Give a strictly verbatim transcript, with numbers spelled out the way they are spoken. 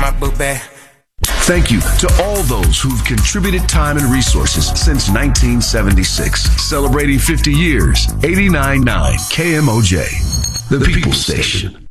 my book bag. Thank you to all those who've contributed time and resources since nineteen seventy-six. Celebrating fifty years, eighty-nine point nine K M O J, the People Station.